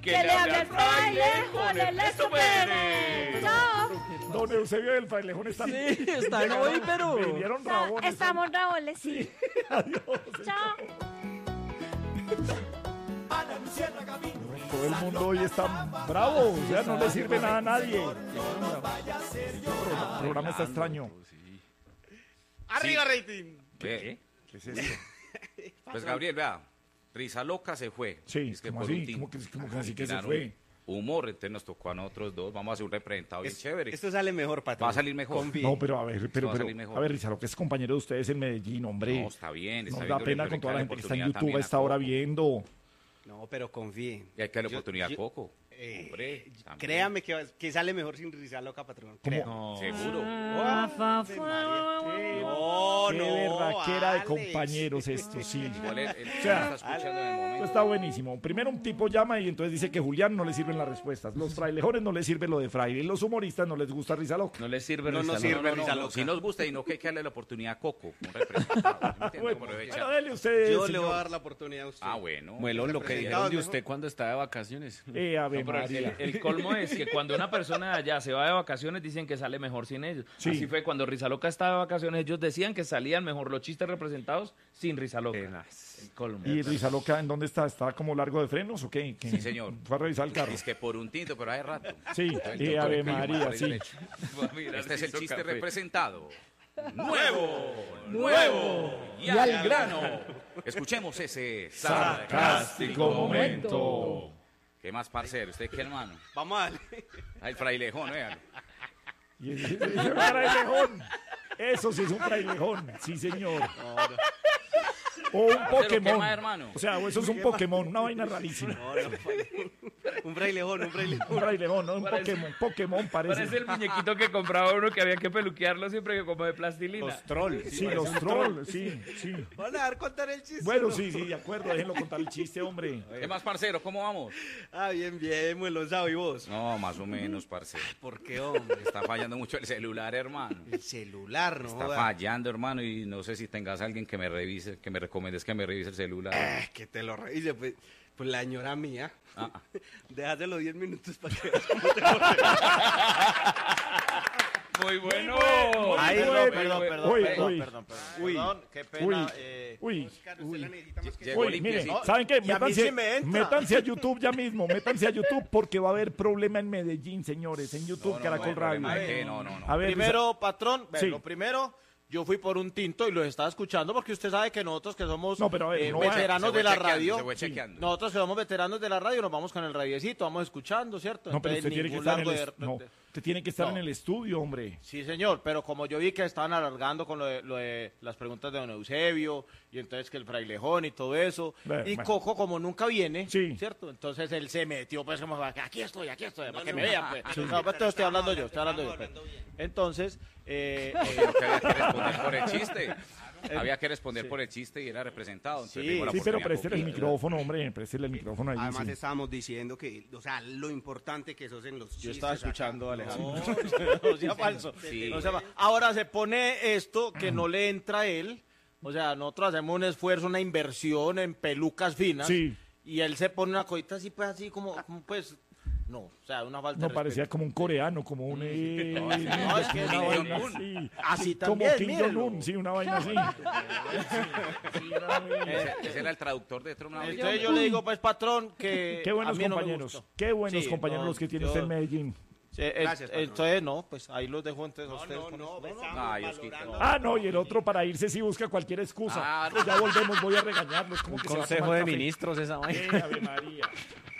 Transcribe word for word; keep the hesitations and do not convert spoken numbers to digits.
Que le hable al frailejón Ernesto Pérez. Chao. Don Eusebio del frailejón está... Sí, están hoy, pero... Vinieron rabones. Estamos rabones, sí. Adiós. Chao. Todo el mundo hoy está bravo, o sea, no le sirve nada a nadie. El programa está extraño. ¡Arriba, rating! ¿Qué? ¿Qué es esto? Pues Gabriel, vea, Risa Loca se fue. Sí, es que ¿cómo por así? un tiempo ¿Cómo que, cómo que así que se tiraron fue? Humor, entonces nos tocó a nosotros dos, vamos a hacer un representado bien Es- chévere. Esto sale mejor, patrón. Va a salir mejor. Confíe. No, pero a ver, pero, va a pero, salir mejor. a ver, Risa, lo que es compañero de ustedes en Medellín, hombre. No, está bien, está Nos bien. da pena con toda la gente que está en YouTube a también esta hora Coco. viendo. No, pero confíe. Y hay que darle Yo- oportunidad yo- a Coco. Eh, Hombre, también. Créame que, va- que sale mejor sin Risa Loca, patrón. Crea. ¿Cómo? Seguro. Ah, fa, fa, No, Qué no, berraquera de Alex. compañeros esto, sí. Igual él, él O sea, está escuchando en el Esto momento. está buenísimo. Primero un tipo llama y entonces dice que Julián no le sirven las respuestas. Los frailejones no les sirve lo de fraile. Y los humoristas no les gusta Risa Loca. No les sirve No Risa nos Loca. sirve. No, no, Risa no, Loca. si nos gusta y no que hay que darle la oportunidad a Coco, un representado. ¿me entiende? Bueno, Aprovecha. pero dele usted, Yo le señor. voy a dar la oportunidad a usted. Ah, bueno. Muelón, lo que Representado dijeron de mejor. usted cuando está de vacaciones. Eh, Ave No, pero el, María. el colmo es que cuando una persona de allá se va de vacaciones dicen que sale mejor sin ellos. Sí. Así fue cuando Risa Loca estaba de vacaciones, ellos decían que salían mejor los chistes representados sin Risa Loca. El colmo. ¿Y Risa Loca en dónde está? ¿Está como largo de frenos o qué? ¿Qué? Sí, señor. Fue a revisar el carro. Es que por un tinto, pero hace rato. Sí, El eh, doctor Ave le cayó María, por el sí. derecho. Mira, Este es el hizo chiste café. representado. Nuevo, nuevo y al grano. Escuchemos ese Sarcástico momento. ¿Qué más, parcero? ¿Usted qué, hermano? Vamos a darle. Ah, el frailejón, vean. Y ese es un frailejón. Eso sí es un frailejón. Sí, señor. O un ¿qué Pokémon. más, hermano? O sea, o eso es un Pokémon, una vaina rarísima. No, no, un frailejón, un frailejón. Un frailejón, no un Parece- Pokémon. Pokémon parece. Parece el muñequito que compraba uno que había que peluquearlo siempre que como de plastilina. trolls. Sí, los trolls, sí, sí. Van a dar contar el chiste. Bueno, ¿no? sí, sí, de acuerdo, déjenlo contar el chiste, hombre. ¿Qué más, parcero? ¿Cómo vamos? Ah, bien, bien, Muelón sabe, ¿y vos? No, más o menos, parcero. ¿Por qué, hombre? Está fallando mucho el celular, hermano. El celular, ¿no? Está joda. fallando, hermano, y no sé si tengas a alguien que me revise, que me recomiendes que me revise el celular. Eh, que te lo revise, pues, pues la señora mía. Ah, ah. Déjaselo diez minutos para que veas cómo te lo Muy bueno. bueno, Ay, muy perdón, bueno. perdón, perdón, Uy, perdón, uy. perdón, perdón. Uy. Perdón, qué pena. Uy, eh, uy, Oscar, usted la necesita más que Llegó uy, limpio, mire, sí. ¿saben qué? Y a mí Métanse, sí me entra. métanse a YouTube ya mismo, métanse a YouTube porque va a haber problema en Medellín, señores, en YouTube, No, no, no Caracol hay problema Radio. de qué, no, no, no. A ver, primero, patrón, ve, Sí. lo primero, yo fui por un tinto y lo estaba escuchando porque usted sabe que nosotros que somos No, pero a ver, eh, no va- veteranos Se fue de la chequeando, radio, se fue chequeando. nosotros que somos veteranos de la radio nos vamos con el radiecito, vamos escuchando, ¿cierto? no, pero Entonces, usted tiene que ningún estar en largo el, de- est- no, de- usted tiene que estar No. en el estudio, hombre. Sí, señor, pero como yo vi que estaban alargando con lo de, lo de las preguntas de don Eusebio, y entonces que el frailejón y todo eso, Bueno, y bueno. Coco como nunca viene, Sí. ¿cierto? Entonces él se metió, pues como, aquí estoy, aquí estoy, para que no, me vean, pues. No, pues, entonces estoy hablando yo, estoy hablando yo. pues. Entonces, eh, eh, Pero que había que responder por el chiste. Había que responder por el chiste y era representado. Entonces Sí, le dimos la Sí, pero oportunidad a préstele el Coquito. micrófono, hombre, préstele el micrófono ahí. Además sí. estábamos diciendo que, o sea, lo importante que sos en los chistes. yo estaba acá. escuchando a Alejandro. No, No sea falso. Sí. No sea fa- Ahora se pone esto que no le entra a él. O sea, nosotros hacemos un esfuerzo, una inversión en pelucas finas. Sí. Y él se pone una cosita así, pues así como, como, pues. No, o sea, una falta No de parecía respeto. como un coreano, como un... eh, No, es que una Kim vaina Jong-un. así. Así Como también, Kim mírelo. Jong-un, sí, una vaina así. Sí, una vaina. Ese, ese era el traductor de Trump. Entonces yo le digo, pues, patrón, que. Qué buenos a mí no me compañeros, gustó. qué buenos Sí, compañeros no, los que tiene yo- usted en Medellín. Sí, eh, Gracias, patrón. entonces, no, pues ahí los dejo entonces a No, ustedes. no, con no, eso. estamos Ay, Osquito. valorando- Ah, no, y el otro para irse sí busca cualquier excusa. Ah, no. Pues ya volvemos, voy a regañarlos. Como que se va a Consejo tomar de café. ministros esa vaina. Eh, Ave María.